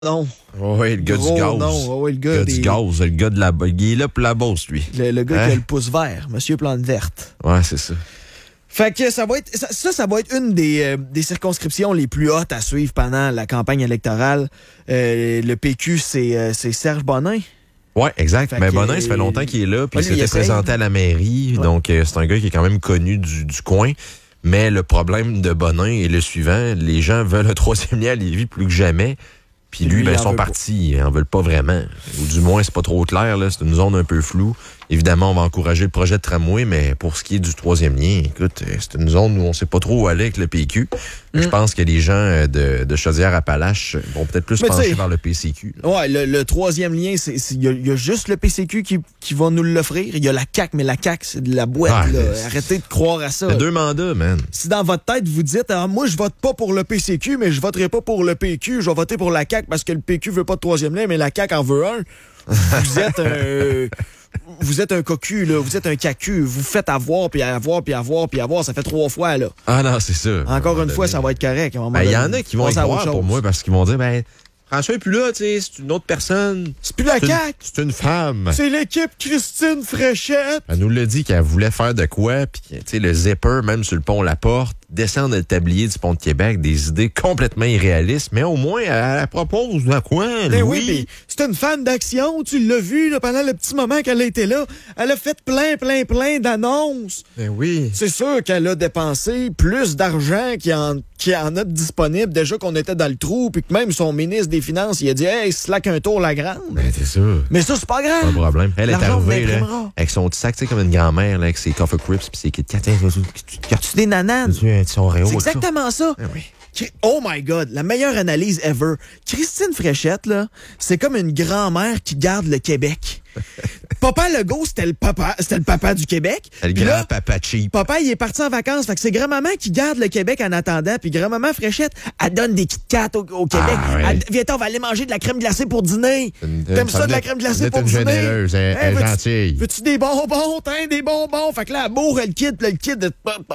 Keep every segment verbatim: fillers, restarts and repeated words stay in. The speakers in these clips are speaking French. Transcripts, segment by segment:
Non. Oui, le gars Gros du gaz. non. Oui, le gars, le gars des... du gaz, le gars de la... Il est là pour la bosse, lui. Le, le gars hein? qui a le pouce vert, Monsieur Plante Verte. Ouais, c'est ça. Fait que ça va être ça, ça, ça va être une des, euh, des circonscriptions les plus hautes à suivre pendant la campagne électorale. Euh, le P Q, c'est, euh, c'est Serge Bonin. Oui, exact. Fait Mais que, Bonin, ça fait longtemps qu'il est là, puis ouais, il lui, il s'était essaye. présenté à la mairie. Ouais. Donc, euh, c'est un gars qui est quand même connu du, du coin. Mais le problème de Bonin est le suivant. Les gens veulent un troisième lien à Lévis plus que jamais. Puis lui, Lui, ben, il ils en sont veut partis. Ils en veulent pas vraiment. Ou du moins, c'est pas trop clair. Là. C'est une zone un peu floue. Évidemment, on va encourager le projet de tramway, mais pour ce qui est du troisième lien, écoute, c'est une zone où on sait pas trop où aller avec le P Q. Mm. Je pense que les gens de, de Chaudière-Appalaches vont peut-être plus Mais pencher vers le P C Q. Là. Ouais, le, le troisième lien, c'est il y, y a juste le P C Q qui, qui va nous l'offrir. Il y a la C A Q, mais la C A Q, c'est de la boîte. Ah, là. c'est... Arrêtez de croire à ça. C'est deux mandats, man. Si dans votre tête, vous dites ah, « Moi, je vote pas pour le P C Q, mais je voterai pas pour le P Q. Je vais voter pour la C A Q parce que le P Q veut pas de troisième lien, mais la C A Q en veut un. » Vous êtes un... Vous êtes un cocu, là. Vous êtes un cacu. Vous faites avoir, puis avoir, puis avoir, puis avoir. Ça fait trois fois, là. Ah non, c'est ça. Encore une donné. fois, ça va être correct. Il ben, y en a qui vont y croire pour moi parce qu'ils vont dire, ben, François est plus là, tu sais, c'est une autre personne. C'est plus la c'est C A Q. Une, c'est une femme. C'est l'équipe Christine Fréchette. Elle nous l'a dit qu'elle voulait faire de quoi, puis tu sais, le zipper, même sur le pont La Porte, descendre le tablier du pont de Québec, des idées complètement irréalistes, mais au moins, elle, elle propose de quoi, Ben Louis? oui, c'est une fan d'action, tu l'as vu là, pendant le petit moment qu'elle a été là. Elle a fait plein, plein, plein d'annonces. Ben oui. C'est sûr qu'elle a dépensé plus d'argent qu'il y en, qu'il y en a de disponible, déjà qu'on était dans le trou, puis que même son ministre des Finances, il a dit « Hey, slack un tour la grande. » Ben c'est sûr. Mais ça, c'est pas grave. Pas de problème. Elle est L'argent, arrivée, on là, l'imprimera. avec son petit sac, tu sais, comme une grand-mère, là, avec ses coffee crisps pis ses Kit Kat. C'est des nananes. Tu un petit Oreo, C'est exactement ça. Ben oui. Oh my God, la meilleure analyse ever. Christine Fréchette, là, c'est comme une grand-mère qui garde le Québec. Papa Legault, c'était le papa, c'était le papa du Québec. Le Puis grand là, papa cheap. papa, il est parti en vacances. Fait que c'est grand-maman qui garde le Québec en attendant. Puis grand-maman Fréchette, elle donne des Kit Kat au, au Québec. Ah, ouais. Elle, viens, on va aller manger de la crème glacée pour dîner. Une, T'aimes ça ça, de la venait- crème glacée pour une dîner? généreuse, elle, elle est veux-tu- gentille. Veux-tu des bonbons? T'as des bonbons? Fait que là, elle bourre le kid, puis le kid...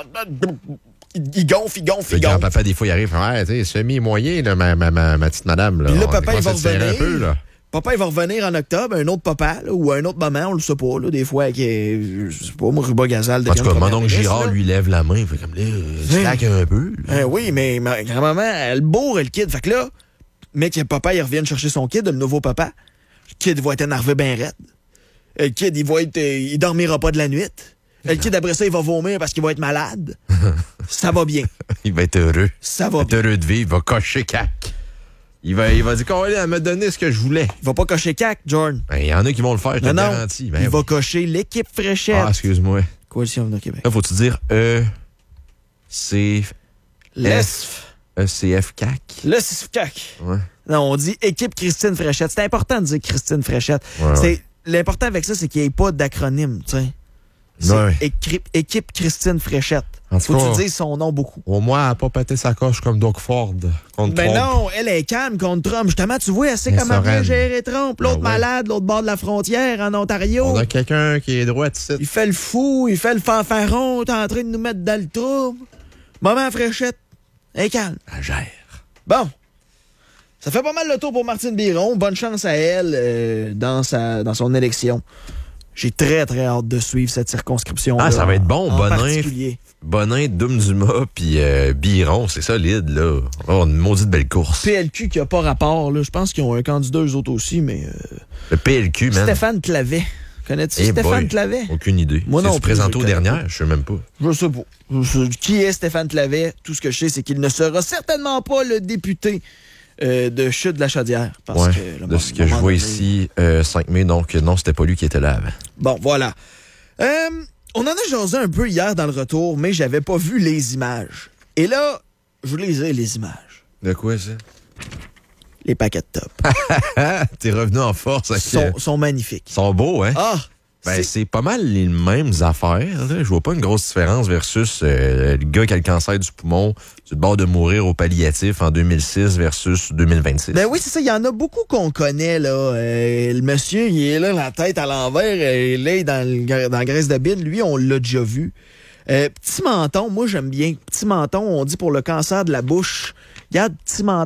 Il gonfle, il gonfle, Le il gonfle. grand-papa, des fois, il arrive, ouais, tu sais, semi-moyen, là, ma, ma, ma, ma petite madame. Là. Puis là, On papa, il commence va à te serrer revenir. un peu, là. Papa, il va revenir en octobre, un autre papa, là, ou un autre maman, on le sait pas, là, des fois, qui est, je sais pas, moi, Ruba Gazal En tout cas, mon première oncle ministre, Girard, là. lui, lève la main, il fait comme là, il slack un peu. là. Hein, oui, mais ma grand-maman, elle bourre le kid. Fait que là, mec, le papa, il revient chercher son kid, le nouveau papa. Le kid va être énervé ben raide. Le kid, il va être, euh, il dormira pas de la nuit. Le kid, après ça, il va vomir parce qu'il va être malade. Ça va bien. Il va être heureux. Ça Il va va être bien. heureux de vivre, il va cocher cac. Il va, il va dire, qu'on elle m'a donné ce que je voulais. Il va pas cocher cac, Jordan. Ben, il y en a qui vont le faire, je te Non, le non. garantis. Ben, il oui. va cocher l'équipe Fréchette. Ah, excuse-moi. Coalition Avenir Québec. Là, faut-tu dire E, C, L'E-S-F. E C F C A C? Le C A C. Ouais. Non, on dit équipe Christine Fréchette. C'est important de dire Christine Fréchette. Ouais, c'est, ouais. L'important avec ça, c'est qu'il n'y ait pas d'acronyme, tu sais. C'est Ouais. écri- équipe Christine Fréchette. En tout Faut que cas, tu dises son nom beaucoup. au moins, elle n'a pas pété sa coche comme Doug Ford contre Ben Trump. non, elle est calme contre Trump. Justement, tu vois, elle sait Elle comment bien sereine. gérer Trump. L'autre Ah ouais. malade, l'autre bord de la frontière, en Ontario. On a quelqu'un qui est droit ici. Il fait le fou, il fait le fanfaron, t'es en train de nous mettre dans le trouble. Maman Fréchette, elle est calme. Elle gère. Bon. Ça fait pas mal le tour pour Martine Biron. Bonne chance à elle euh, dans, sa, dans son élection. J'ai très, très hâte de suivre cette circonscription. Ah, ça va être bon, en Bonin. particulier. Bonin, Doum-Dumas, puis euh, Biron, c'est solide, là. Oh, une maudite belle course. P L Q qui a pas rapport, là. Je pense qu'ils ont un candidat, eux autres aussi, mais... euh, Le P L Q, man. Stéphane Clavet. Connais-tu Eh Stéphane boy. Clavet? Aucune idée. Moi non C'est-tu plus, présenté je aux le connais dernières? Je sais même pas. Je sais pas. Je sais- Qui est Stéphane Clavet? Tout ce que je sais, c'est qu'il ne sera certainement pas le député euh, de Chute de la Chaudière. Parce Ouais, que, le de mo- ce que je moment vois donné- ici, euh, cinq mai, donc non, c'était pas lui qui était là avant. Bon, voilà. Euh, on en a jasé un peu hier dans le retour, mais j'avais pas vu les images. Et là, je voulais lire les images. De quoi, ça? Les paquets de top. T'es revenu en force. Avec, sont, euh, sont magnifiques. sont beaux, hein? Ah! Ben, c'est- c'est pas mal les mêmes affaires. Là. Je vois pas une grosse différence versus euh, le gars qui a le cancer du poumon sur le bord de mourir au palliatif en deux mille six versus deux mille vingt-six. Ben oui, c'est ça. Il y en a beaucoup qu'on connaît, là. Euh, le monsieur, il est là, la tête à l'envers, euh, il est dans, le, dans la graisse de bine. Lui, on l'a déjà vu. Euh, petit menton, moi, j'aime bien. Petit menton, on dit pour le cancer de la bouche. Regarde, petit menton.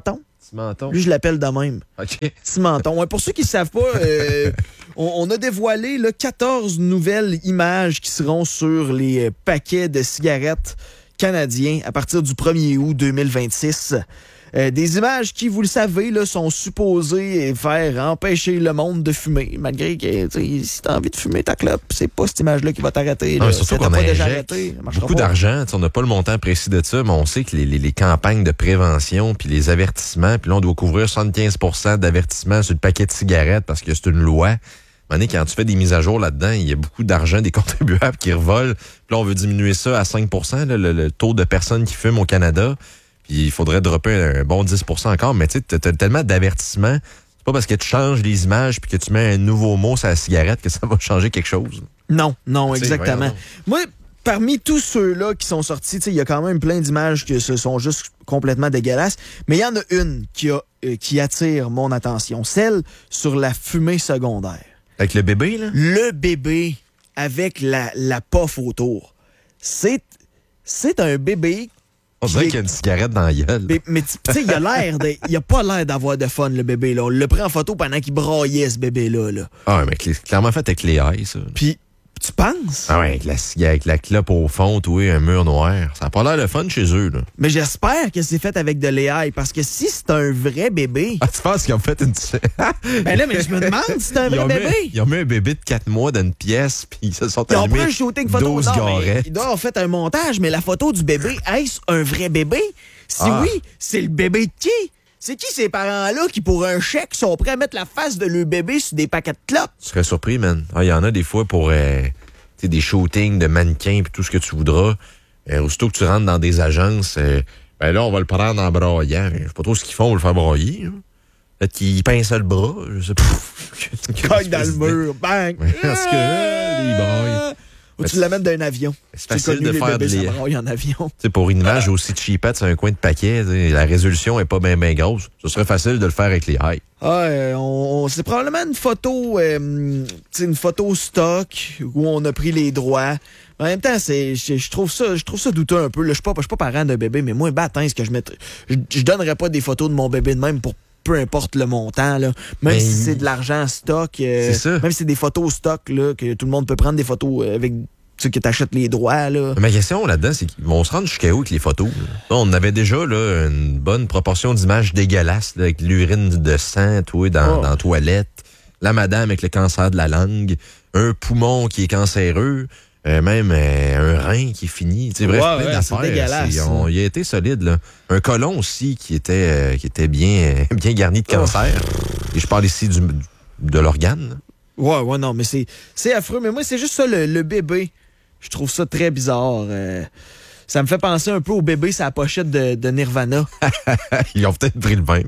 Cimenton. Lui, je l'appelle de même. OK. Cimenton. Ouais, pour ceux qui ne savent pas, euh, on, on a dévoilé là, quatorze nouvelles images qui seront sur les euh, paquets de cigarettes canadiens à partir du premier août deux mille vingt-six. Euh, des images qui, vous le savez, là, sont supposées faire empêcher le monde de fumer, malgré que si t'as envie de fumer ta clope, c'est pas cette image-là qui va t'arrêter. Non, là. surtout Si qu'on t'as pas déjà injecte arrêté, ça marchera beaucoup pas. d'argent. On n'a pas le montant précis de ça, mais on sait que les, les, les campagnes de prévention, puis les avertissements, puis là, on doit couvrir soixante-quinze pour cent d'avertissements sur le paquet de cigarettes parce que c'est une loi. À un moment donné, quand tu fais des mises à jour là-dedans, il y a beaucoup d'argent des contribuables qui revolent. Puis là, on veut diminuer ça à cinq pour cent, là, le, le taux de personnes qui fument au Canada. Puis il faudrait dropper un bon dix pour cent encore. Mais tu sais, t'as tellement d'avertissements. C'est pas parce que tu changes les images puis que tu mets un nouveau mot sur la cigarette que ça va changer quelque chose. Non, non, T'sais, exactement. Moi, parmi tous ceux-là qui sont sortis, il y a quand même plein d'images qui se sont juste complètement dégueulasses. Mais il y en a une qui, a, euh, qui attire mon attention. Celle sur la fumée secondaire. Avec le bébé, là? Le bébé avec la, la puff autour. C'est, c'est un bébé. On dirait qu'il y a une cigarette dans la gueule. Mais, mais tu sais, il a l'air de, il a pas l'air d'avoir de fun, le bébé, là. On le prend en photo pendant qu'il braillait, ce bébé-là, là. Ah, mais c'est clairement fait avec les ailes, ça. Puis, tu penses? Ah ouais, avec la, avec la clope au fond, oui, un mur noir. Ça a pas l'air le fun chez eux, là. Mais j'espère que c'est fait avec de l'A I, parce que si c'est un vrai bébé... Ah, tu penses qu'ils ont fait une... ben là, mais je me demande si c'est un vrai ils bébé. Mis, ils ont mis un bébé de quatre mois dans une pièce, puis ils se sont Ils ont allumés pris un shooting photo. douze Non, mais garettes. ils doivent avoir fait un montage, mais la photo du bébé, est-ce un vrai bébé? Si Ah. oui, c'est le bébé de qui? C'est qui ces parents-là qui, pour un chèque, sont prêts à mettre la face de leur bébé sur des paquets de clopes? Tu serais surpris, man. Ah, il y en a des fois pour euh, des shootings de mannequins puis tout ce que tu voudras. Euh, aussitôt que tu rentres dans des agences, euh, ben là, on va le prendre en braillant. Je sais pas trop ce qu'ils font pour le faire brailler. Hein. Peut-être qu'ils pincent le bras. Je sais pas. Cogne dans le mur. Bang! Parce que euh, les brailles. Ou tu l'amènes d'un avion. C'est facile connu, de les faire bébés, des... ça braille en avion. T'sais, pour une image aussi cheapette, c'est un coin de paquet. T'sais, la résolution est pas bien ben grosse. Ce serait facile de le faire avec les highs. Ah, euh, on, on, c'est probablement une photo, euh, une photo stock où on a pris les droits. En même temps, c'est, je, je trouve ça, je trouve ça douteux un peu. Là. Je suis pas, je suis pas parent d'un bébé, mais moi, bâtin, ce que je mettrais, je, je donnerais pas des photos de mon bébé de même pour peu importe le montant, là. Même mais si c'est de l'argent stock, euh, c'est ça. Même si c'est des photos stock, là, que tout le monde peut prendre des photos avec. Tu sais, que t'achètes les droits, là. Ma question là-dedans, c'est qu'ils vont se rendre jusqu'à où avec les photos? Là? On avait déjà là, une bonne proportion d'images dégueulasses, là, avec l'urine de sang, toi, dans, Oh. dans la toilette, la madame avec le cancer de la langue, un poumon qui est cancéreux, euh, même euh, un rein qui est fini. Tu sais, bref, Ouais, plein ouais, d'affaires. c'est dégueulasse, C'est- on- il a été solide, là. Un côlon aussi qui était, euh, qui était bien, euh, bien garni de cancer. Oh. Et je parle ici du, de l'organe. Là. Ouais, ouais, non, mais c'est, c'est affreux. Mais moi, c'est juste ça, le, le bébé. Je trouve ça très bizarre. Euh, ça me fait penser un peu au bébé sur la pochette de, de Nirvana. Ils ont peut-être pris le même.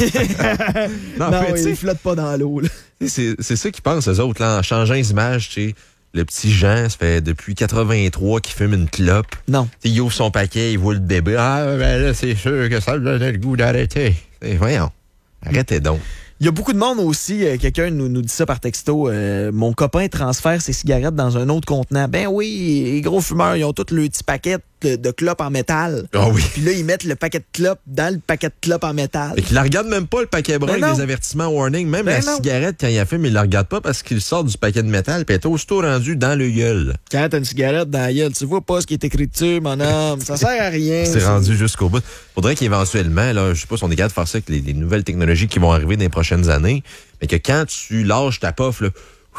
non, non, mais il flotte pas dans l'eau. Là. C'est, c'est ça qu'ils pensent, eux autres, là, en changeant les images. Tu sais, le petit Jean, ça fait depuis quatre-vingt-trois qu'il fume une clope. Non. T'sais, il ouvre son paquet, il voit le bébé. Ah, ben là, c'est sûr que ça me donnait le goût d'arrêter. Et voyons, arrêtez donc. Il y a beaucoup de monde aussi, euh, quelqu'un nous, nous dit ça par texto, euh, mon copain transfère ses cigarettes dans un autre contenant. Ben oui, les gros fumeurs, ils ont tous le petit paquet de, de clopes en métal. Ah oui. Puis là, ils mettent le paquet de clopes dans le paquet de clopes en métal. Et qu'il la regarde même pas, le paquet brun Ben avec non. des avertissements warning. Même Ben la non. cigarette, quand il a fait, mais il la regarde pas parce qu'il sort du paquet de métal puis elle est aussitôt rendue dans le gueule. Quand t'as une cigarette dans la gueule, tu vois pas ce qui est écrit dessus, mon homme. Ça sert à rien. C'est ça. rendu jusqu'au bout. Faudrait qu'éventuellement, là, je sais pas si on est capable de faire ça avec les, les nouvelles technologies qui vont arriver dans les prochaines années, mais que quand tu lâches ta puff, là,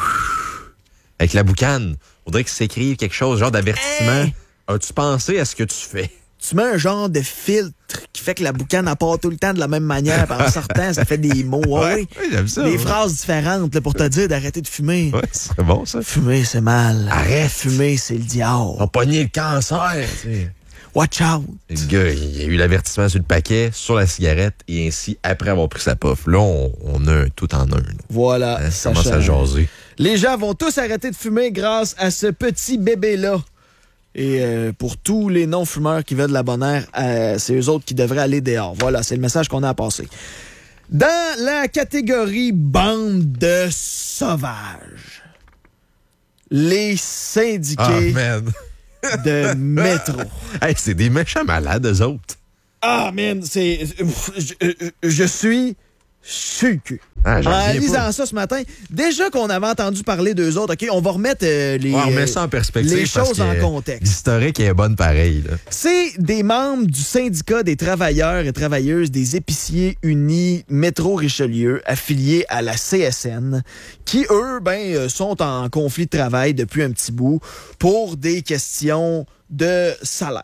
avec la boucane, faudrait que s'écrive quelque chose, genre d'avertissement. Hey! As-tu pensé à ce que tu fais? Tu mets un genre de filtre qui fait que la boucane elle part tout le temps de la même manière. Puis en sortant, ça fait des mots. Ouais, oui. ouais, j'aime ça. Des ouais. phrases différentes là, pour te dire d'arrêter de fumer. Ouais, ce serait bon, ça. Fumer, c'est mal. Arrête. Fumer, c'est le diable. On a pogné le cancer, tu sais. Watch out. Le gars, il a eu l'avertissement sur le paquet, sur la cigarette, et ainsi, après avoir pris sa puff. Là, on, on a un tout en un. Là. Voilà. Hein, ça ça commence à change. jaser. Les gens vont tous arrêter de fumer grâce à ce petit bébé-là. Et euh, pour tous les non-fumeurs qui veulent de la bonne air, euh, c'est eux autres qui devraient aller dehors. Voilà, c'est le message qu'on a à passer. Dans la catégorie bande de sauvages, les syndiqués Ah, man. de métro. Hey, c'est des méchants malades, eux autres. Ah, man, c'est... Je, je suis sur le cul. Ah, en lisant ça ce matin, déjà qu'on avait entendu parler d'eux autres, OK, on va remettre euh, les, ouais, on met ça en perspective les choses en contexte. L'historique est bonne pareil. Là. C'est des membres du syndicat des travailleurs et travailleuses des épiciers unis Métro Richelieu, affiliés à la C S N, qui, eux, ben, sont en conflit de travail depuis un petit bout pour des questions de salaire.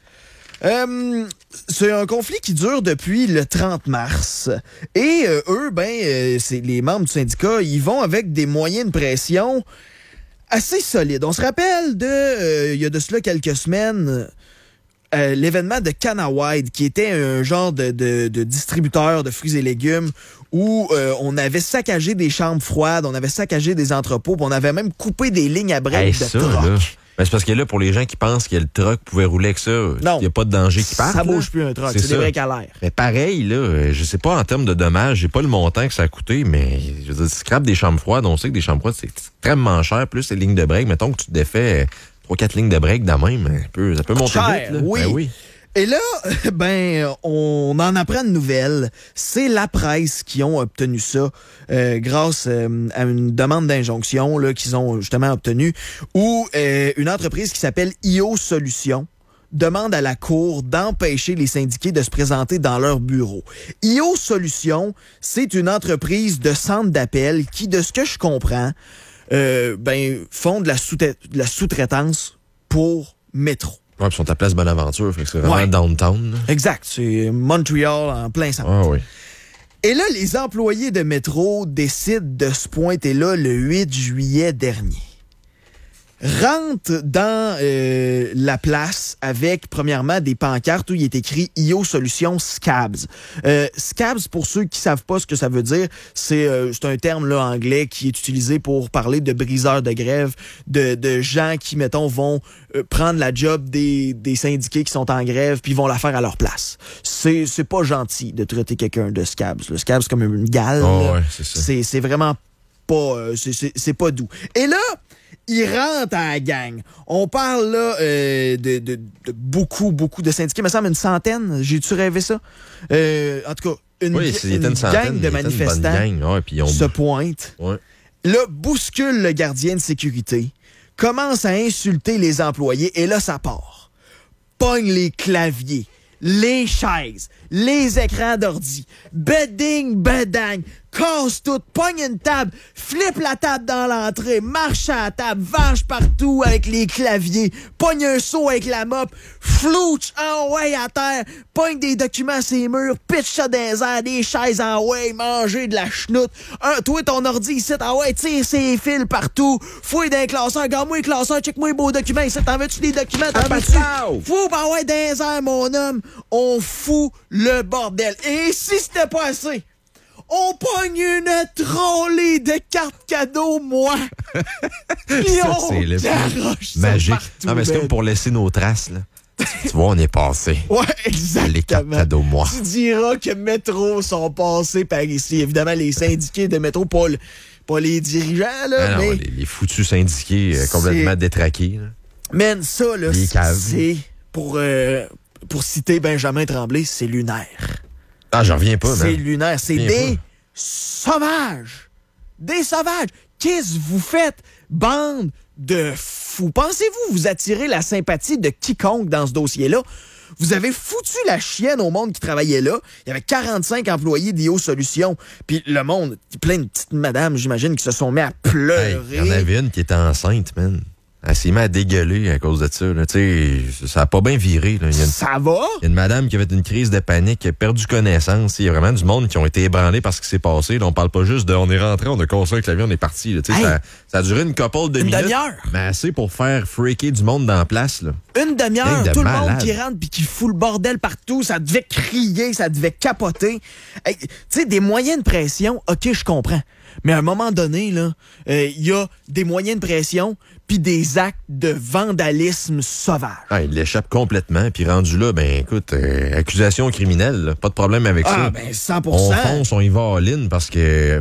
Euh, c'est un conflit qui dure depuis le trente mars. Et euh, eux, ben, euh, c'est les membres du syndicat, ils vont avec des moyens de pression assez solides. On se rappelle de, euh, il y a de cela quelques semaines, euh, l'événement de Canawide, qui était un genre de, de, de distributeur de fruits et légumes où euh, on avait saccagé des chambres froides, on avait saccagé des entrepôts, puis on avait même coupé des lignes à break hey, de ça, troc. Là. Ben, c'est parce que là, pour les gens qui pensent que le truck pouvait rouler avec ça, il n'y a pas de danger qui parte. Ça là. bouge plus un truck, c'est, c'est des breaks à l'air. Mais pareil, là, je sais pas en termes de dommages, j'ai pas le montant que ça a coûté, mais je veux dire, scrap des chambres froides, on sait que des chambres froides, c'est extrêmement cher, plus les lignes de break. Mettons que tu te défais trois quatre lignes de break dans même, ça peut, ça peut monter cher, vite. Là. Oui. Ben oui. Et là, ben, on en apprend une nouvelle. C'est la presse qui ont obtenu ça euh, grâce euh, à une demande d'injonction là, qu'ils ont justement obtenue, où euh, une entreprise qui s'appelle I O Solutions demande à la Cour d'empêcher les syndiqués de se présenter dans leur bureau. I O Solutions, c'est une entreprise de centre d'appel qui, de ce que je comprends, euh, ben, font de la, sous- de la sous-traitance pour Métro. Ouais, puis ils sont à Place Bonaventure, fait que c'est vraiment Ouais. downtown. Là. Exact, c'est Montréal en plein centre. Ah oui. Et là, les employés de Métro décident de se pointer là le huit juillet dernier. Rentrent dans euh, la place avec, premièrement, des pancartes où il est écrit I O Solutions Scabs. Euh, Scabs, pour ceux qui savent pas ce que ça veut dire, c'est, euh, c'est un terme là, anglais qui est utilisé pour parler de briseurs de grève, de, de gens qui, mettons, vont euh, prendre la job des, des syndiqués qui sont en grève puis vont la faire à leur place. C'est, c'est pas gentil de traiter quelqu'un de Scabs. Le Scabs, c'est comme une gale. Oh, là. ouais, c'est ça. C'est, c'est vraiment pas... Euh, c'est, c'est, c'est pas doux. Et là... Ils rentrent à la gang. On parle là euh, de, de, de beaucoup, beaucoup de syndiqués. Il me semble une centaine. J'ai-tu rêvé ça? Euh, en tout cas, une, oui, une, une, une centaine, gang de manifestants gang. Ouais, puis on... se pointe. Ouais. Là, bouscule le gardien de sécurité. Commence à insulter les employés. Et là, ça part. Pogne les claviers, les chaises, les écrans d'ordi. Bedding, bedang. Casse tout, pogne une table, flippe la table dans l'entrée, marche à la table, varge partout avec les claviers, pogne un seau avec la mop, flouche en way à terre, pogne des documents sur les murs, pitch ça dans les airs, des chaises en way, manger de la chenoute. Un, toi, ton ordi ici, en way, tire ses fils partout, fouille dans les classeurs, garde-moi les classeurs, check-moi les beaux documents ici, t'en veux-tu des documents, t'en veux-tu? Fou, ben ouais, dans les airs, mon homme, on fout le bordel. Et si c'était pas assez, on pogne une trolley de cartes cadeaux, moi. Puis ça, on c'est le garoche magique. ça partout, Non, mais c'est man. comme pour laisser nos traces, là. Tu vois, on est passé. Ouais, exactement. Les cartes cadeaux, moi. Tu diras que Métro sont passés par ici. Évidemment, les syndiqués de Métro, pas, le, pas les dirigeants, là, Ah non, mais... les, les foutus syndiqués euh, complètement C'est- détraqués. Là. Man, ça, là, Les c'est, caves. c'est pour, euh, pour citer Benjamin Tremblay, c'est lunaire. Ah, j'en reviens pas, C'est man. lunaire. C'est Viens des pas. sauvages. Des sauvages. Qu'est-ce que vous faites, bande de fous? Pensez-vous vous attirer la sympathie de quiconque dans ce dossier-là? Vous avez foutu la chienne au monde qui travaillait là. Il y avait quarante-cinq employés d'I O Solutions. Puis le monde, plein de petites madames, j'imagine, qui se sont mis à pleurer. Il y en avait une qui était enceinte, man. Elle s'est mise à dégueuler à cause de ça. Là. Tu sais, ça a pas bien viré. Là. Il y a une, Ça va? il y a une madame qui avait une crise de panique, qui a perdu connaissance. Il y a vraiment du monde qui ont été ébranlés par ce qui s'est passé. Là, on parle pas juste de on est rentré, on a cassé un clavier, on est parti. Là. Tu sais, Hey! ça, ça a duré une couple de Une minutes. demi-heure. Mais assez pour faire freaker du monde dans la place. Là. Une demi-heure, Gang de tout le monde malades. qui rentre puis qui fout le bordel partout, ça devait crier, ça devait capoter. Hey, tu sais, des moyens de pression, OK, je comprends. Mais à un moment donné, là, il euh, y a des moyens de pression puis des actes de vandalisme sauvage. Ah, il l'échappe complètement, puis rendu là, ben écoute, euh, accusation criminelle, là, pas de problème avec ah, ça. Ah, ben cent pour cent. On fonce, on y va all-in, parce que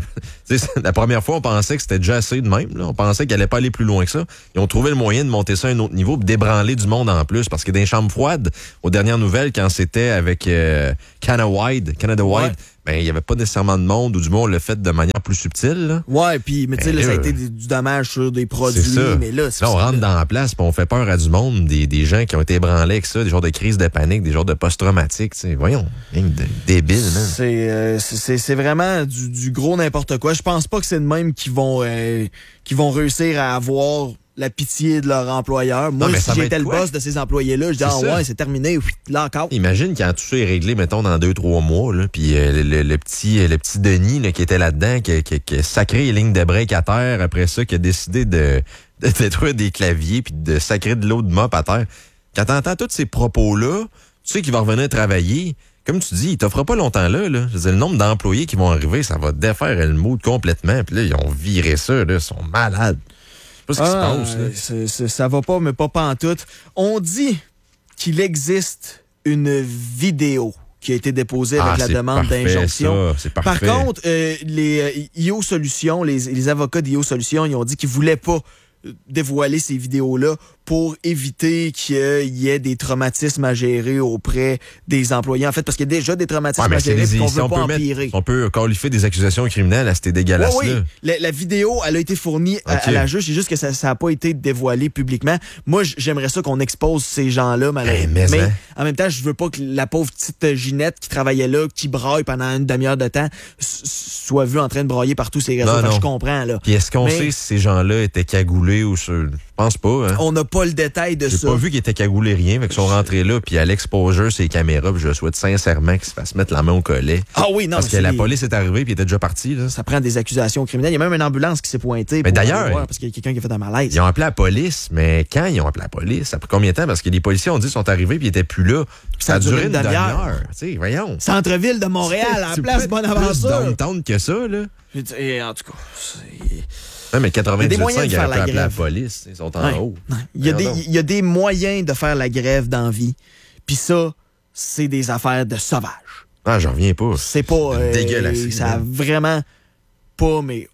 la première fois, on pensait que c'était déjà assez de même. Là. On pensait qu'elle allait pas aller plus loin que ça. Ils ont trouvé le moyen de monter ça à un autre niveau, puis d'ébranler du monde en plus, parce que dans les chambres froides, aux dernières nouvelles, quand c'était avec euh, Canada Wide, Canada Wide, ouais. ben il y avait pas nécessairement de monde, ou du moins on l'a fait de manière plus subtile. Là. Ouais, puis mais tu sais, là, ça a été du dommage sur des produits, mais là, là on rentre dans la place, puis on fait peur à du monde, des, des gens qui ont été ébranlés avec ça, des genres de crises de panique, des genres de post-traumatiques, tu sais, voyons, débile, man. C'est euh, c'est c'est vraiment du, du gros n'importe quoi. Je pense pas que c'est de même qu'ils vont euh, qu'ils vont réussir à avoir la pitié de leur employeur. Moi, non, si j'étais le boss de ces employés-là, je dis ah ouais, c'est terminé, là encore. Imagine quand tout ça est réglé, mettons, dans deux, trois mois, là, puis euh, le, le, le petit le petit Denis là, qui était là-dedans, qui, qui, qui a sacré les lignes de break à terre, après ça, qui a décidé de, de détruire des claviers puis de sacrer de l'eau de mop à terre. Quand t'entends tous ces propos-là, tu sais qu'il va revenir travailler. Comme tu dis, il t'offre pas longtemps là, là. Je veux dire, le nombre d'employés qui vont arriver, ça va défaire le mood complètement. Puis là, ils ont viré ça, là, ils sont malades. Je sais pas ce qui ah, se passe, là. C'est, c'est, ça va pas, mais pas pantoute. On dit qu'il existe une vidéo qui a été déposée avec ah, la demande parfait, d'injonction. Ça, c'est parfait. Par contre, euh, les euh, I O Solutions, les, les avocats d'I O Solutions, ils ont dit qu'ils voulaient pas dévoiler ces vidéos-là pour éviter qu'il y ait des traumatismes à gérer auprès des employés. En fait, parce qu'il y a déjà des traumatismes ouais, à gérer et qu'on veut on pas peut empirer. Mettre, on peut qualifier des accusations criminelles à ces dégueulasses-là. Oui, oui. La, la vidéo, elle a été fournie à, okay. à la juge. C'est juste que ça n'a pas été dévoilé publiquement. Moi, j'aimerais ça qu'on expose ces gens-là, malheureusement. Hey, mais mais hein. en même temps, je veux pas que la pauvre petite Ginette qui travaillait là, qui braille pendant une demi-heure de temps, soit vue en train de brailler partout ces réseaux. Enfin, je comprends, là. Puis est-ce qu'on mais... sait si ces gens-là étaient cagoulés ou sur... Je pense pas. Hein? On n'a pas le détail de J'ai ça. J'ai pas vu qu'ils étaient cagoulés rien, mais qu'ils sont rentrés là, puis à l'exposure, ces caméras, puis je souhaite sincèrement qu'ils se fassent mettre la main au collet. Ah oui, non. Parce que la police est arrivée, puis était déjà partie. Là. Ça prend des accusations criminelles. Il y a même une ambulance qui s'est pointée. Mais d'ailleurs, parce qu'il y a quelqu'un qui a fait un malaise. Ils ont appelé la police, mais quand ils ont appelé la police, après combien de temps? Parce que les policiers ont dit qu'ils sont arrivés, puis ils étaient plus là. Ça, ça a duré une demi-heure. Tu sais, voyons. Centre-ville de Montréal, à la place Bonaventure. Downtown que ça, là. Et en tout cas, c'est... Non, mais quatre-vingt-dix pour cent il ils auraient pu appeler la police. Ils sont en ouais. haut. Il y, a des, il y a des moyens de faire la grève d'envie. Puis ça, c'est des affaires de sauvages. Ah, j'en reviens pas. C'est pas... Euh, dégueulasse. Ça a vraiment pas, mais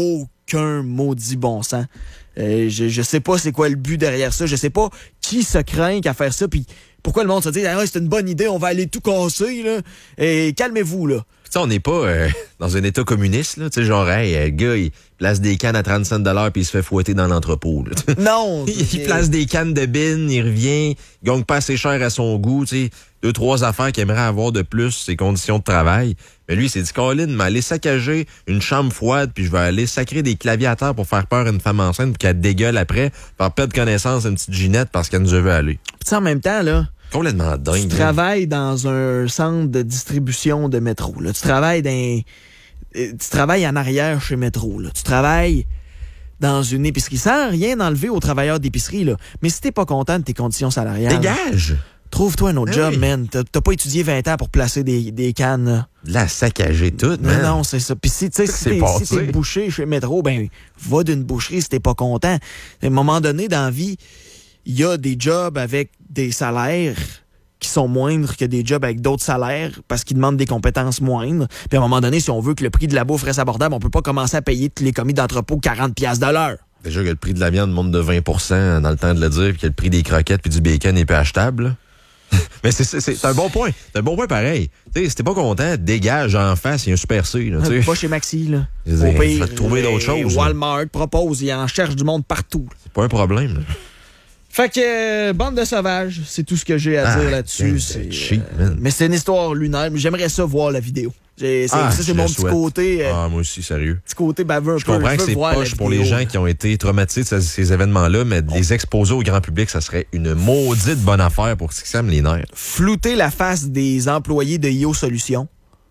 aucun maudit bon sens. Euh, je, je sais pas c'est quoi le but derrière ça. Je sais pas qui se craint qu'à faire ça. Puis pourquoi le monde se dit ah, c'est une bonne idée, on va aller tout casser. Là. Et calmez-vous, là. T'sais, on n'est pas euh, dans un état communiste, là. Tu sais, genre, hey, le gars, il place des cannes à trente-cinq dollars puis il se fait fouetter dans l'entrepôt, là. Non! il, il place des cannes de bin, il revient, il gagne pas assez cher à son goût, tu sais. Deux, trois affaires qu'il aimerait avoir de plus, ses conditions de travail. Mais lui, il s'est dit, Colin, mais aller saccager une chambre froide puis je vais aller sacrer des claviers à terre pour faire peur à une femme enceinte puis qu'elle dégueule après, faire perdre connaissance à une petite Ginette parce qu'elle nous a vu aller. Puis en même temps, là, complètement dingue. Tu travailles dans un centre de distribution de métro. Là. Tu travailles dans, tu travailles en arrière chez Métro. Là. Tu travailles dans une épicerie. Sans rien enlever aux travailleurs d'épicerie. Là. Mais si t'es pas content de tes conditions salariales... Dégage! Trouve-toi un autre ben job, oui. man. T'as, t'as pas étudié vingt ans pour placer des, des cannes. Là. La saccager toute, man. Non, non, c'est ça. Puis si, si, si, t'es, si t'es bouché chez Métro, ben va d'une boucherie si t'es pas content. À un moment donné, dans la vie, il y a des jobs avec des salaires qui sont moindres que des jobs avec d'autres salaires parce qu'ils demandent des compétences moindres. Puis à un moment donné, si on veut que le prix de la bouffe reste abordable, on peut pas commencer à payer tous les commis d'entrepôt quarante piastres de l'heure. Déjà que le prix de la viande monte de vingt pour cent dans le temps de le dire, puis que le prix des croquettes puis du bacon est peu achetable. Mais c'est, c'est, c'est un bon point. C'est un bon point pareil. Tu sais, si t'es pas content, dégage en face, il y a un Super C. Là, euh, pas chez Maxi, là. Au pire, je vais te trouver d'autres choses. Walmart là. Propose, il en cherche du monde partout. C'est pas un problème. Là. Fait que, euh, bande de sauvages, c'est tout ce que j'ai à ah, dire là-dessus. C'est, cheap, euh, mais c'est une histoire lunaire. J'aimerais ça voir la vidéo. J'ai, c'est, ah, ça, c'est mon petit côté. Euh, ah, moi aussi, sérieux. Petit côté baveux un je peu. comprends que c'est poche pour les gens qui ont été traumatisés de ces, ces événements-là, mais de les exposer au grand public, ça serait une maudite bonne affaire pour ce qui s'aime les nerfs. Flouter la face des employés de I O Solutions,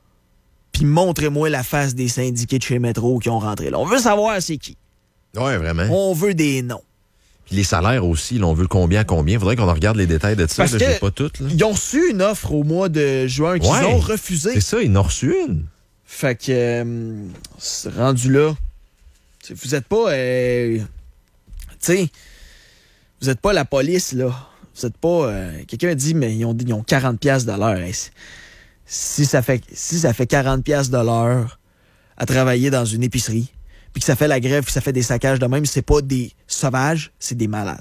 puis montrez-moi la face des syndiqués de chez Métro qui ont rentré là. On veut savoir c'est qui. Ouais, vraiment. On veut des noms. Puis les salaires aussi, là, on veut le combien, combien. Faudrait qu'on regarde les détails de ça. Parce là, que je l'ai pas toutes. Là. Ils ont reçu une offre au mois de juin qu'ils ouais, ont refusé. C'est ça, ils en ont reçu une. Fait que, euh, rendu là, T'sais, vous êtes pas... Euh, tu sais, vous êtes pas la police, là. Vous êtes pas... Euh, quelqu'un dit, mais ils ont, ils ont quarante piastres de l'heure. Hey, si, ça fait, si ça fait quarante piastres de l'heure à travailler dans une épicerie, puis que ça fait la grève, puis ça fait des saccages de même, c'est pas des sauvages, c'est des malades.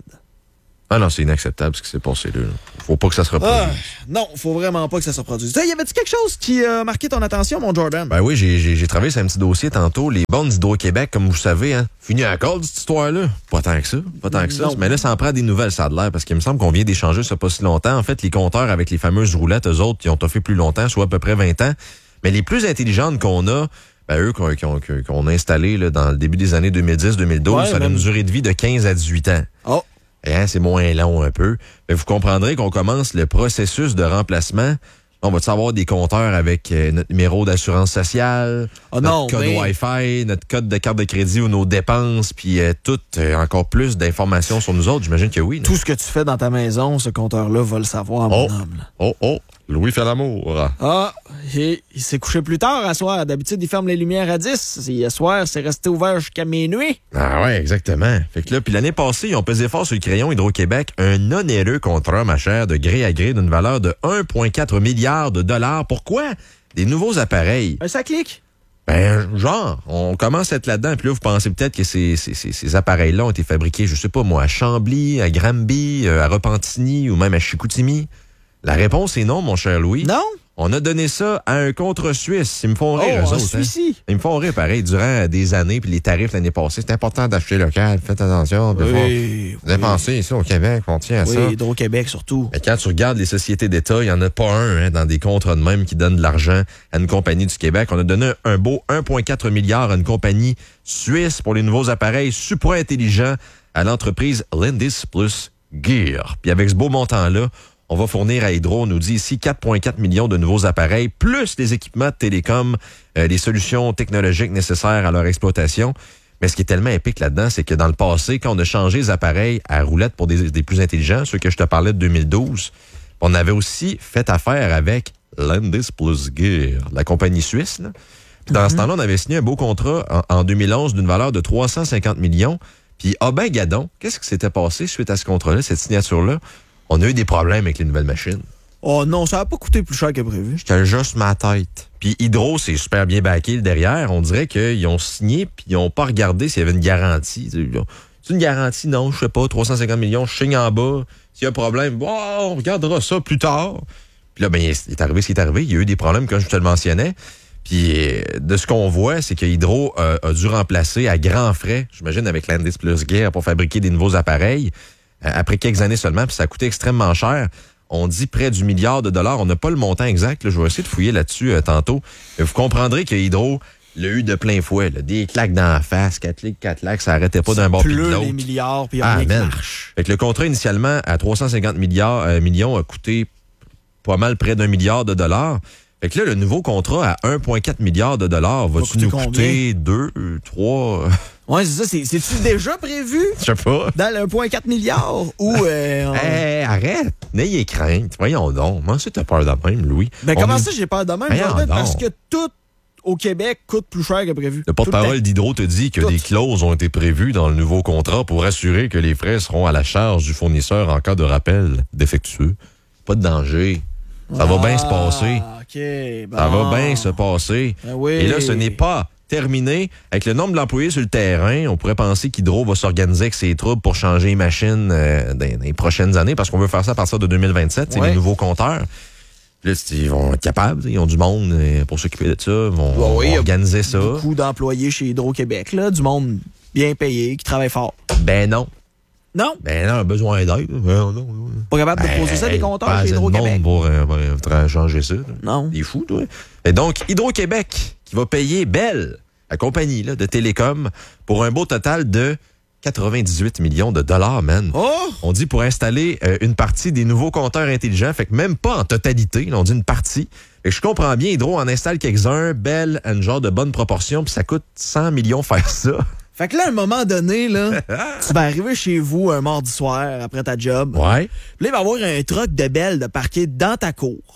Ah non, c'est inacceptable ce qui s'est passé là. Faut pas que ça se reproduise. Ah, non, faut vraiment pas que ça se reproduise. Y avait-tu quelque chose qui a marqué ton attention, mon Jordan? Ben oui, j'ai, j'ai, j'ai travaillé sur un petit dossier tantôt. Les bornes d'Hydro-Québec, comme vous savez, hein. Fini à la corde, cette histoire-là. Pas tant que ça. Pas tant que ça. Non. Mais là, ça en prend des nouvelles, ça a de l'air, parce qu'il me semble qu'on vient d'échanger ça pas si longtemps. En fait, les compteurs avec les fameuses roulettes, eux autres, ils ont toffé plus longtemps, soit à peu près vingt ans. Mais les plus intelligentes qu'on a, ben eux, qu'on, qu'on, qu'on a installées là, dans le début des années deux mille dix deux mille douze, Ouais, ça a même... une durée de vie de quinze à dix-huit ans. Oh! Hein, c'est moins long un peu. Mais vous comprendrez qu'on commence le processus de remplacement. On va-tu avoir des compteurs avec euh, notre numéro d'assurance sociale, oh notre non, code mais... Wi-Fi, notre code de carte de crédit ou nos dépenses, puis euh, tout, euh, encore plus d'informations sur nous autres? J'imagine que oui. Non? Tout ce que tu fais dans ta maison, ce compteur-là va le savoir, mon Oh. homme. Là. Oh, oh, Louis fait l'amour. Ah, il, il s'est couché plus tard à soir. D'habitude, il ferme les lumières à dix. Hier soir, c'est resté ouvert jusqu'à minuit. Ah ouais, exactement. Fait que là, puis l'année passée, ils ont pesé fort sur le crayon Hydro-Québec un onéreux contrat, ma chère, de gré à gré d'une valeur de un virgule quatre milliard de dollars. Pourquoi? Des nouveaux appareils. Ben, ça clique. Ben, genre, on commence à être là-dedans, puis là, vous pensez peut-être que ces, ces, ces, ces appareils-là ont été fabriqués, je sais pas moi, à Chambly, à Granby, à Repentigny ou même à Chicoutimi. La réponse est non, mon cher Louis. Non? On a donné ça à un contre suisse. Ils me font rire, Oh, eux en autres. Suisse. Hein? Ils me font rire, pareil, durant des années, puis les tarifs l'année passée. C'est important d'acheter local, faites attention. Oui, faut oui. dépenser ici au Québec, on tient à Oui, ça. Hydro-Québec surtout. Mais quand tu regardes les sociétés d'État, il n'y en a pas un hein, dans des contrats de même qui donne de l'argent à une compagnie du Québec. On a donné un beau un virgule quatre milliard à une compagnie suisse pour les nouveaux appareils super intelligents à l'entreprise Landis+ Gyr. Puis avec ce beau montant-là, on va fournir à Hydro, on nous dit ici, quatre virgule quatre millions de nouveaux appareils, plus les équipements de télécom, euh, les solutions technologiques nécessaires à leur exploitation. Mais ce qui est tellement épique là-dedans, c'est que dans le passé, quand on a changé les appareils à roulettes pour des, des plus intelligents, ceux que je te parlais de deux mille douze, on avait aussi fait affaire avec Landis+ Gyr, la compagnie suisse. Là. Dans mm-hmm. ce temps-là, on avait signé un beau contrat en, en deux mille onze d'une valeur de trois cent cinquante millions. Puis, ah ben, gadon, qu'est-ce qui s'était passé suite à ce contrat-là, cette signature-là? On a eu des problèmes avec les nouvelles machines. Oh non, ça n'a pas coûté plus cher que prévu. Je te juste ma tête. Puis Hydro, c'est super bien backé le derrière. On dirait qu'ils ont signé puis ils n'ont pas regardé s'il y avait une garantie. C'est une garantie? Non, je sais pas. trois cent cinquante millions, je signe en bas. S'il y a un problème, bon, on regardera ça plus tard. Puis là, ben, il est arrivé ce qui est arrivé. Il y a eu des problèmes, comme je te le mentionnais. Puis de ce qu'on voit, c'est que Hydro euh, a dû remplacer à grands frais, j'imagine avec Landis+ Gyr pour fabriquer des nouveaux appareils. Après quelques années seulement, puis ça a coûté extrêmement cher. On dit près du milliard de dollars. On n'a pas le montant exact. Là. Je vais essayer de fouiller là-dessus euh, tantôt. Mais vous comprendrez que Hydro l'a eu de plein fouet. Là. Des claques dans la face, quatre clics, quatre lacs, ça arrêtait pas d'un bord puis de l'autre. les milliards, puis il y a ah, rien qui man. marche. Fait que le contrat, initialement, à trois cent cinquante milliards, euh, millions, a coûté pas mal près d'un milliard de dollars. Fait que là, le nouveau contrat à un virgule quatre milliard de dollars va-tu nous combien? coûter deux, trois... Ouais, c'est ça. C'est, c'est-tu déjà prévu? Je sais pas. Dans le un virgule quatre milliard? Ou... Euh, on... hey, arrête! N'ayez crainte. Voyons donc. Moi, c'est t'as peur de même, Louis. Ben On comment est... ça, j'ai peur de même, Voyons Jordan? donc. Parce que tout au Québec coûte plus cher que prévu. Le porte-parole d'Hydro te dit que Tout. des clauses ont été prévues dans le nouveau contrat pour assurer que les frais seront à la charge du fournisseur en cas de rappel défectueux. Pas de danger. Ça ah, va bien se passer. OK. Bon. Ça va bien se passer. Ben oui. Et là, ce n'est pas terminé. Avec le nombre d'employés sur le terrain, on pourrait penser qu'Hydro va s'organiser avec ses troupes pour changer les machines euh, dans, dans les prochaines années, parce qu'on veut faire ça à partir de deux mille vingt-sept, c'est ouais. les nouveaux compteurs. Là, ils vont être capables, ils ont du monde euh, pour s'occuper de ça, ils vont, ben oui, vont organiser ça. Beaucoup d'employés chez Hydro-Québec, là, du monde bien payé, qui travaille fort. Ben non. Non? Ben non, besoin d'aide. Ben, non. Pas capable de poser ben, ça des compteurs pas chez assez de Hydro-Québec. monde pour, euh, pour euh, changer ça. Là. Non. Il est fou, toi. Et donc, Hydro-Québec qui va payer Bell, la compagnie là, de télécom, pour un beau total de quatre-vingt-dix-huit millions de dollars, man. Oh! On dit pour installer euh, une partie des nouveaux compteurs intelligents, fait que même pas en totalité, là, on dit une partie. Et je comprends bien, Hydro en installe quelques-uns, Bell a une genre de bonne proportion, puis ça coûte cent millions faire ça. Fait que là, à un moment donné, là, tu vas arriver chez vous un mardi soir après ta job. Ouais. Puis là, il va y avoir un truck de Bell de parquer dans ta cour.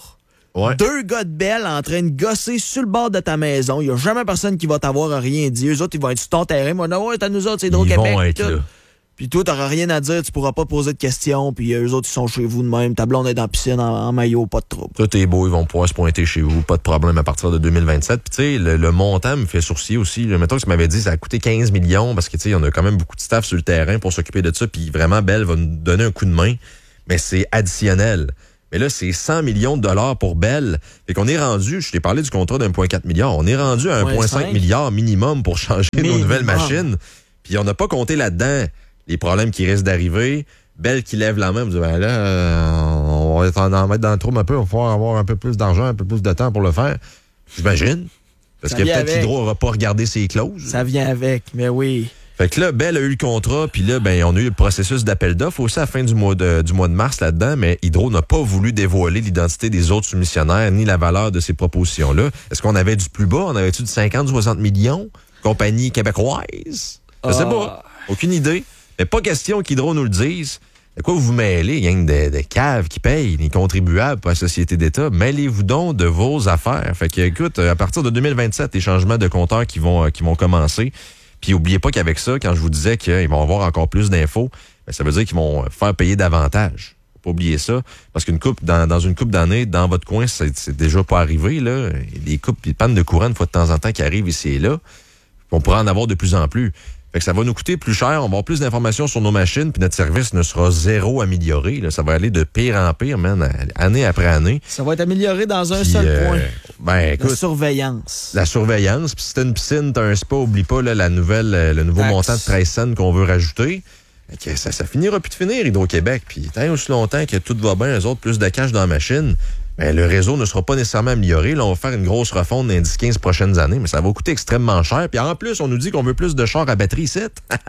Ouais. Deux gars de Bell en train de gosser sur le bord de ta maison. Il n'y a jamais personne qui va t'avoir à rien dit. Eux autres, ils vont être sur ton terrain. Moi, non, ouais, t'as nous autres, c'est Ils Québec. vont être là. Puis toi, t'auras rien à dire, tu pourras pas poser de questions. Puis eux autres, ils sont chez vous de même. Ta blonde est dans la piscine en, en maillot, pas de trouble. Tout est beau, ils vont pouvoir se pointer chez vous, pas de problème à partir de deux mille vingt-sept. Puis tu sais, le, le montant me fait sourciller aussi. Là, mettons que tu m'avais dit ça a coûté quinze millions parce que tu sais, on a quand même beaucoup de staff sur le terrain pour s'occuper de ça. Puis vraiment, Bell va nous donner un coup de main, mais c'est additionnel. Mais là, c'est cent millions de dollars pour Bell. Fait qu'on est rendu, je t'ai parlé du contrat d'un virgule quatre milliard, on est rendu à un virgule cinq milliard minimum pour changer Minimum. nos nouvelles machines. Puis on n'a pas compté là-dedans les problèmes qui risquent d'arriver. Bell qui lève la main, me dit, ben là, euh, on va en mettre dans le trou un peu, il va falloir avoir un peu plus d'argent, un peu plus de temps pour le faire. J'imagine. Parce Ça que vient peut-être avec. qu'Hydro n'aura pas regardé ses clauses. Ça vient avec, mais oui. Fait que là, Bell a eu le contrat, puis là, ben, on a eu le processus d'appel d'offres aussi à la fin du mois de, du mois de mars là-dedans, mais Hydro n'a pas voulu dévoiler l'identité des autres soumissionnaires ni la valeur de ces propositions-là. Est-ce qu'on avait du plus bas? On avait-tu du cinquante à soixante millions? Compagnie québécoise? Je sais pas. Aucune idée. Mais pas question qu'Hydro nous le dise. De quoi vous vous mêlez, gang de, de caves qui payent, les contribuables pour la société d'État? Mêlez-vous donc de vos affaires. Fait que, écoute, à partir de deux mille vingt-sept, les changements de compteurs qui vont, qui vont commencer. Puis, oubliez pas qu'avec ça, quand je vous disais qu'ils vont avoir encore plus d'infos, ben, ça veut dire qu'ils vont faire payer davantage. Faut pas oublier ça. Parce qu'une coupe, dans, dans une coupe d'années, dans votre coin, c'est, c'est déjà pas arrivé, là. Les coupes, les pannes de courant, une fois de temps en temps, qui arrivent ici et là. On pourra en avoir de plus en plus. Fait que ça va nous coûter plus cher, on va avoir plus d'informations sur nos machines, puis notre service ne sera zéro amélioré. Là. Ça va aller de pire en pire, man, année après année. Ça va être amélioré dans un Puis, seul euh, point. Ben, écoute, La surveillance. la surveillance. Puis si t'as une piscine, t'as un spa, oublie pas là, la nouvelle, euh, le nouveau Taxe. montant de treize cents qu'on veut rajouter. Fait que ça, ça finira plus de finir, Hydro-Québec. Puis tant aussi longtemps que tout va bien, eux autres, plus de cash dans la machine, ben, le réseau ne sera pas nécessairement amélioré. Là, on va faire une grosse refonte dans les dix à quinze prochaines années, mais ça va coûter extrêmement cher. Puis en plus, on nous dit qu'on veut plus de chars à batterie ici.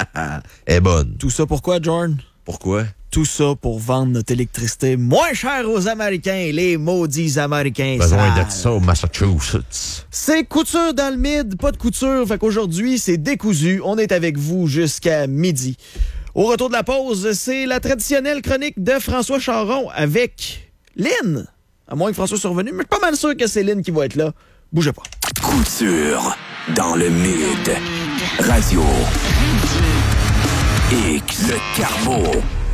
Elle est bonne. Tout ça pourquoi, Jordan? Pourquoi? Tout ça pour vendre notre électricité moins chère aux Américains, les maudits Américains. Besoin sales. de ça au Massachusetts. C'est couture dans le mid, pas de couture. Fait qu'aujourd'hui, c'est décousu. On est avec vous jusqu'à midi. Au retour de la pause, c'est la traditionnelle chronique de François Charon avec Lynn. À moins que François soit revenu, mais je suis pas mal sûr que c'est Lynn qui va être là. Bougez pas. Couture dans le mid. Radio. X. Le Carbo.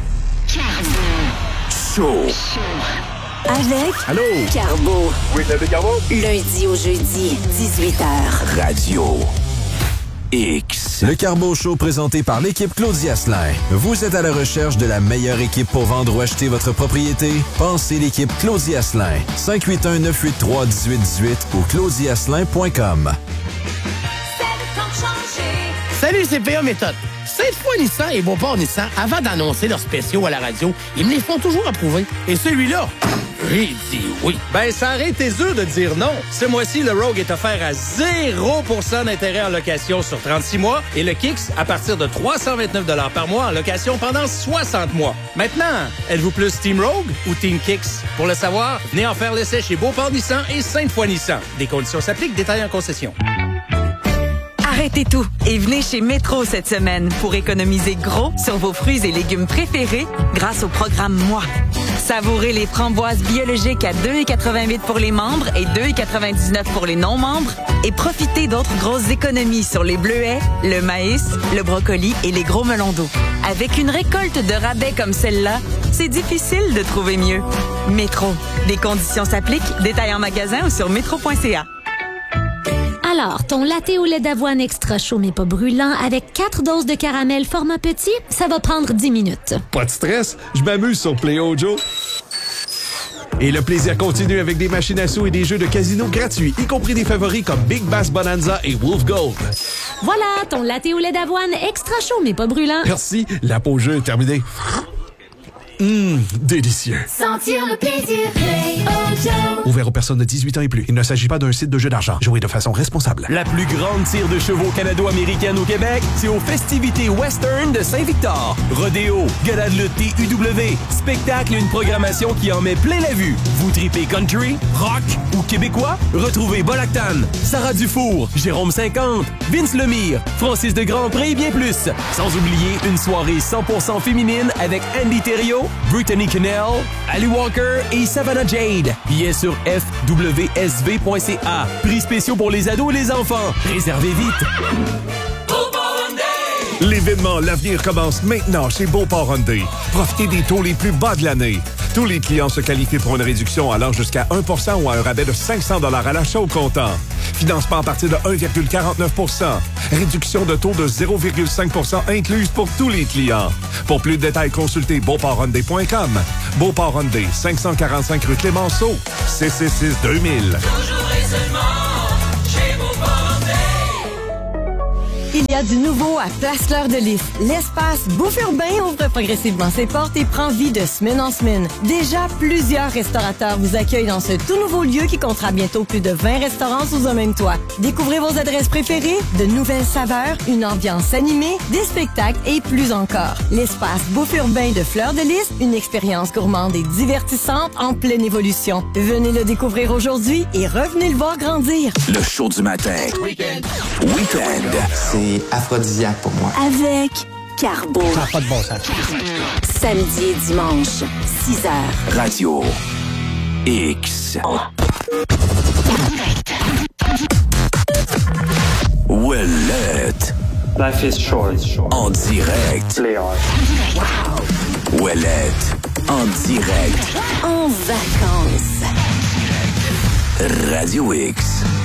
Show. Avec Allô? Carbo. Oui, c'est Carbo? Lundi au jeudi, dix-huit heures. Radio. X. Le Carbo Show présenté par l'équipe Claudia Asselin. Vous êtes à la recherche de la meilleure équipe pour vendre ou acheter votre propriété? Pensez l'équipe Claudia Asselin. cinq huit un, neuf huit trois, un huit un huit ou claudia asselin point com. Salut, c'est P A Méthode. Cette fois, Nissan et Beauport Nissan, avant d'annoncer leurs spéciaux à la radio, ils me les font toujours approuver. Et celui-là, j'ai dit oui. Ben, ça aurait été dur de dire non. Ce mois-ci, le Rogue est offert à zéro pour cent d'intérêt en location sur trente-six mois et le Kicks à partir de trois cent vingt-neuf dollars par mois en location pendant soixante mois. Maintenant, êtes-vous plus Team Rogue ou Team Kicks? Pour le savoir, venez en faire l'essai chez Beauport Nissan et Sainte-Foy Nissan. Des conditions s'appliquent, détails en concession. Arrêtez tout et venez chez Métro cette semaine pour économiser gros sur vos fruits et légumes préférés grâce au programme Moi. Savourez les framboises biologiques à deux quatre-vingt-huit pour les membres et deux quatre-vingt-dix-neuf pour les non-membres et profitez d'autres grosses économies sur les bleuets, le maïs, le brocoli et les gros melons d'eau. Avec une récolte de rabais comme celle-là, c'est difficile de trouver mieux. Métro. Des conditions s'appliquent. Détails en magasin ou sur métro point c a. Alors, ton latte au lait d'avoine extra chaud mais pas brûlant avec quatre doses de caramel format petit, ça va prendre dix minutes. Pas de stress, je m'amuse sur Play Ojo. Et le plaisir continue avec des machines à sous et des jeux de casino gratuits, y compris des favoris comme Big Bass Bonanza et Wolf Gold. Voilà, ton latte au lait d'avoine extra chaud mais pas brûlant. Merci, la pause jeu est terminée. Hum, délicieux. Sentir le plaisir, Play Ojo. Ouvert aux personnes de dix-huit ans et plus. Il ne s'agit pas d'un site de jeu d'argent. Jouez de façon responsable. La plus grande tire de chevaux canado-américaine au Québec, c'est aux festivités western de Saint-Victor. Rodéo, gala de lutte T U W, spectacle et une programmation qui en met plein la vue. Vous tripez country, rock ou québécois? Retrouvez Bolactan, Sarah Dufour, Jérôme cinquante, Vince Lemire, Francis de Grandpré et bien plus. Sans oublier une soirée cent pour cent féminine avec Andy Thériault Brittany Cannell, Ali Walker et Savannah Jade. Billets sur f w s v point c a. Prix spéciaux pour les ados et les enfants. Réservez vite. L'événement L'Avenir commence maintenant chez Beauport Hyundai. Profitez des taux les plus bas de l'année. Tous les clients se qualifient pour une réduction allant jusqu'à un pour cent ou à un rabais de cinq cents dollars à l'achat au comptant. Financement à partir de un virgule quarante-neuf pour cent. Réduction de taux de zéro virgule cinq pour cent incluse pour tous les clients. Pour plus de détails, consultez beauport hyundai point com. Beauport Hyundai, cinq cent quarante-cinq rue Clémenceau, six cent soixante-six deux mille. Toujours et seulement chez Beauport Hyundai. Il y a du nouveau à Place-Fleur de Lys. L'espace Bouffe Urbain ouvre progressivement ses portes et prend vie de semaine en semaine. Déjà, plusieurs restaurateurs vous accueillent dans ce tout nouveau lieu qui comptera bientôt plus de vingt restaurants sous un même toit. Découvrez vos adresses préférées, de nouvelles saveurs, une ambiance animée, des spectacles et plus encore. L'espace Bouffe Urbain de Fleur de Lys, une expérience gourmande et divertissante en pleine évolution. Venez le découvrir aujourd'hui et revenez le voir grandir. Le show du matin. Week-end. Week-end. C'est aphrodisiaque pour moi. Avec Carbo. Ça n'a pas de bon sens. Samedi et dimanche, six heures. Radio X. Ouellette. Life is short. En direct. Play hard. Ouellette. En direct. En vacances. Radio X.